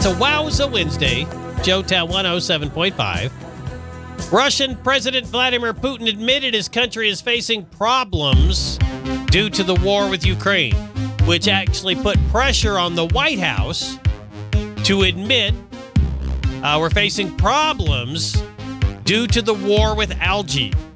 a Wowza Wednesday, Joetown 107.5. Russian President Vladimir Putin admitted his country is facing problems due to the war with Ukraine, which actually put pressure on the White House to admit we're facing problems due to the war with algae.